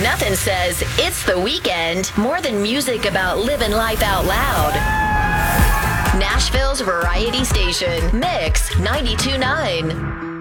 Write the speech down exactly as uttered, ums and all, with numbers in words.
Nothing says it's the weekend more than music about living life out loud. Nashville's variety station, Mix ninety-two point nine.